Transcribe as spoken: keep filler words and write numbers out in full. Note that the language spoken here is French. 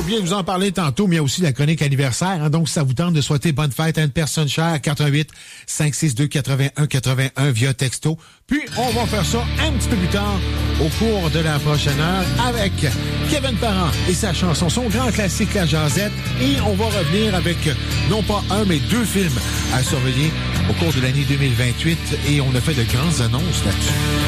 viens de vous en parler tantôt, mais il y a aussi la chronique anniversaire. Hein, donc, ça vous tente de souhaiter bonne fête à une personne chère, quatre un huit, cinq six deux, huit un huit un via texto. Puis, on va faire ça un petit peu plus tard au cours de la prochaine heure avec Kevin Parent et sa chanson, son grand classique, La Jazette. Et on va revenir avec non pas un, mais deux films à surveiller au cours de l'année deux mille vingt-huit. Et on a fait de grandes annonces là-dessus.